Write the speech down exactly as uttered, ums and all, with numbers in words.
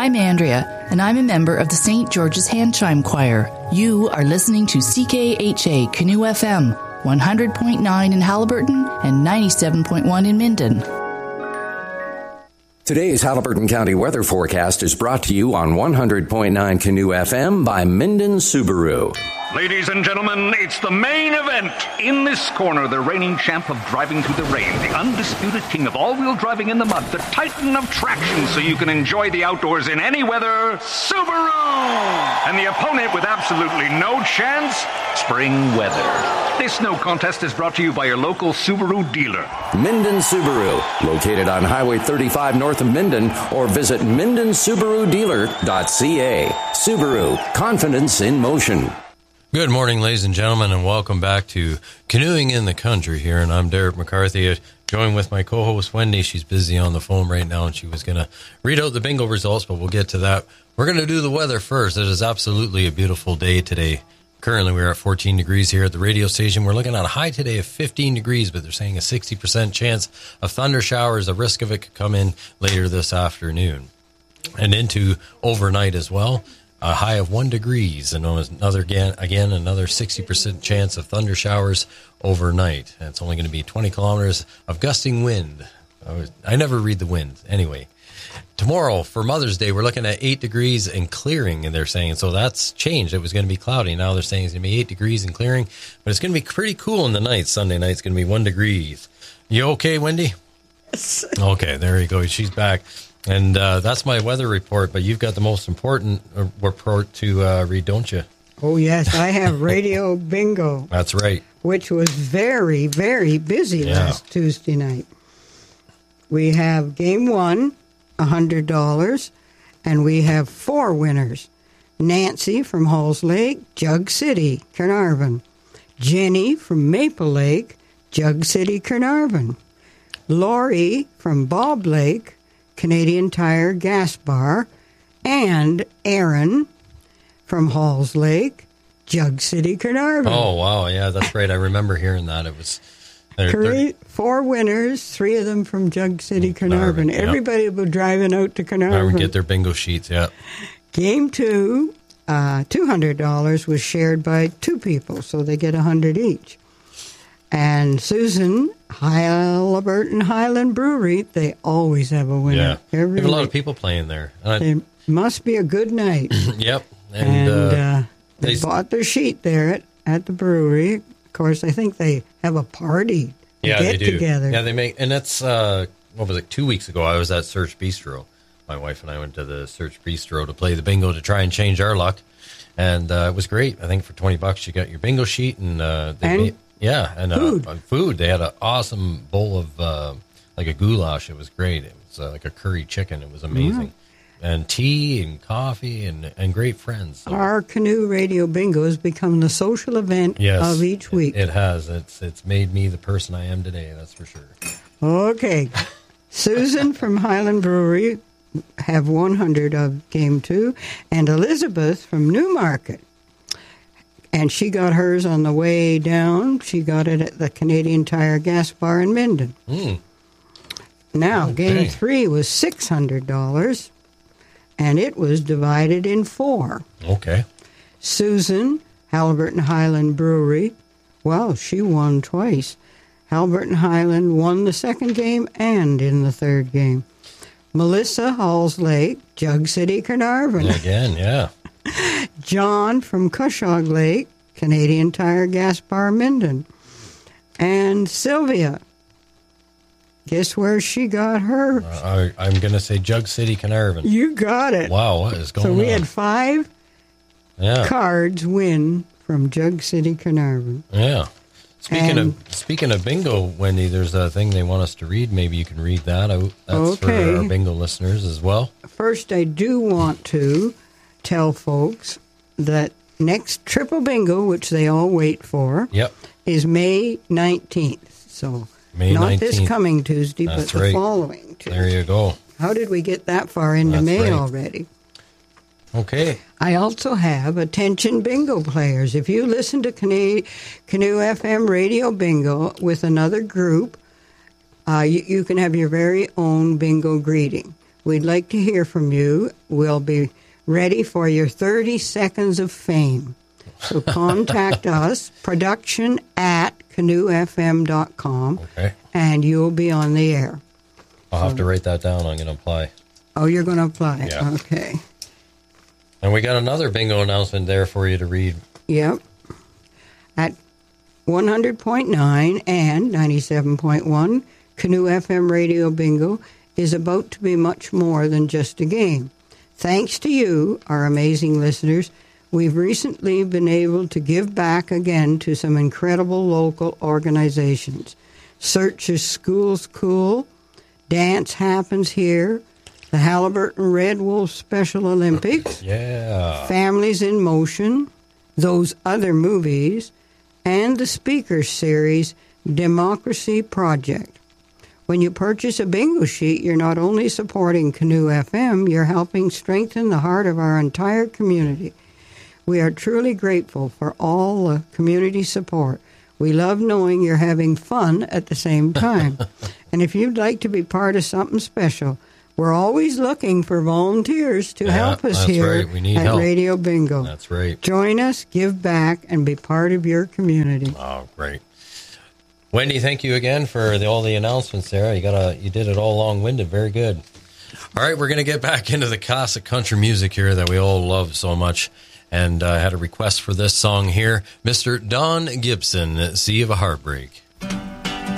I'm Andrea, and I'm a member of the Saint George's Hand Chime Choir. You are listening to C K H A Canoe F M, one hundred point nine in Haliburton and ninety-seven point one in Minden. Today's Haliburton County weather forecast is brought to you on one hundred point nine Canoe F M by Minden Subaru. Ladies and gentlemen, it's the main event. In this corner, the reigning champ of driving through the rain, the undisputed king of all-wheel driving in the mud, the titan of traction so you can enjoy the outdoors in any weather, Subaru! And the opponent with absolutely no chance, spring weather. This no contest is brought to you by your local Subaru dealer. Minden Subaru, located on Highway thirty-five north of Minden, or visit minden subaru dealer dot c a. Subaru, confidence in motion. Good morning, ladies and gentlemen, and welcome back to Canoeing in the Country here, and I'm Derek McCarthy, joined with my co-host Wendy. She's busy on the phone right now, and she was going to read out the bingo results, but we'll get to that. We're going to do the weather first. It is absolutely a beautiful day today. Currently, we're at fourteen degrees here at the radio station. We're looking at a high today of fifteen degrees, but they're saying a sixty percent chance of thunder showers. A risk of it could come in later this afternoon and into overnight as well. A high of one degrees, and another again, again another sixty percent chance of thunder showers overnight. And it's only going to be twenty kilometers of gusting wind. I, was, I never read the wind. Anyway, tomorrow for Mother's Day, we're looking at eight degrees and clearing, and they're saying, so that's changed. It was going to be cloudy. Now they're saying it's going to be eight degrees and clearing, but it's going to be pretty cool in the night. Sunday night, it's going to be one degrees. You okay, Wendy? Yes. Okay, there you go. She's back. And uh, that's my weather report, but you've got the most important uh, report to uh, read, don't you? Oh, yes, I have Radio Bingo. That's right. Which was very, very busy yeah. last Tuesday night. We have game one, one hundred dollars, and we have four winners. Nancy from Halls Lake, Jug City, Carnarvon. Jenny from Maple Lake, Jug City, Carnarvon. Lori from Bob Lake, Canadian Tire Gas Bar, and Aaron from Halls Lake, Jug City, Carnarvon. Oh, wow. Yeah, that's right. I remember hearing that. It was they're, three, they're, four winners, three of them from Jug City, Carnarvon. Carnarvon Everybody yep. will be driving out to Carnarvon. Carnarvon get their bingo sheets, yeah. Game two, uh, two hundred dollars was shared by two people, so they get one hundred dollars each. And Susan, Haliburton Highland Brewery, they always have a winner. Yeah, Every we have a lot week. of people playing there. Uh, it must be a good night. Yep. And, and uh, uh, they, they bought their sheet there at, at the brewery. Of course, I think they have a party. Yeah, get they do. together. Yeah, they make, and that's, uh, what was it, two weeks ago, I was at Search Bistro. My wife and I went to the Search Bistro to play the bingo to try and change our luck. And uh, it was great. I think for twenty bucks, you got your bingo sheet and uh, they and made... Yeah, and food. Uh, food. They had an awesome bowl of uh, like a goulash. It was great. It was uh, like a curry chicken. It was amazing. Mm-hmm. And tea and coffee and, and great friends. So. Our Canoe Radio Bingo has become the social event yes, of each week. It, it has. It's it's made me the person I am today, that's for sure. Okay. Susan from Highland Brewery have one hundred of game two, and Elizabeth from Newmarket. And she got hers on the way down. She got it at the Canadian Tire Gas Bar in Minden. Mm. Now, okay. game three was six hundred dollars, and it was divided in four. Okay. Susan, Haliburton Highland Brewery, well, she won twice. Haliburton Highland won the second game and in the third game. Melissa, Halls Lake, Jug City, Carnarvon. Again, yeah. John from Cushog Lake, Canadian Tire Gas Bar, Minden. And Sylvia, guess where she got hers? Uh, I, I'm going to say Jug City, Carnarvon. You got it. Wow, what is going on? So we on? had five yeah. cards win from Jug City, Carnarvon. Yeah. Speaking and, of speaking of bingo, Wendy, there's a thing they want us to read. Maybe you can read that out. That's okay. for our bingo listeners as well. First, I do want to tell folks that next Triple Bingo, which they all wait for, yep. is May nineteenth. So May not nineteenth. This coming Tuesday, That's but right. the following Tuesday. There you go. How did we get that far into That's May right. already? Okay. I also have attention bingo players. If you listen to Canoe, Canoe F M Radio Bingo with another group, uh, you, you can have your very own bingo greeting. We'd like to hear from you. We'll be ready for your thirty seconds of fame. So contact us, production at canoe f m dot com, Okay. and you'll be on the air. I'll have to write that down. I'm going to apply. Oh, you're going to apply? Yeah. Okay. And we got another bingo announcement there for you to read. Yep. At one hundred point nine and ninety-seven point one, Canoe F M Radio Bingo is about to be much more than just a game. Thanks to you, our amazing listeners, we've recently been able to give back again to some incredible local organizations. Search's School's Cool, Dance Happens Here, the Halliburton Red Wolf Special Olympics, Yeah. Families in Motion, Those Other Movies, and the speaker series Democracy Project. When you purchase a bingo sheet, you're not only supporting Canoe F M, you're helping strengthen the heart of our entire community. We are truly grateful for all the community support. We love knowing you're having fun at the same time. And if you'd like to be part of something special, we're always looking for volunteers to Yeah, help us that's here right. We need at help. Radio Bingo. That's right. Join us, give back, and be part of your community. Oh, great. Wendy, thank you again for the, all the announcements there. You got a, you did it all long-winded. Very good. All right, we're going to get back into the classic country music here that we all love so much. And I uh, had a request for this song here. Mister Don Gibson, Sea of a Heartbreak.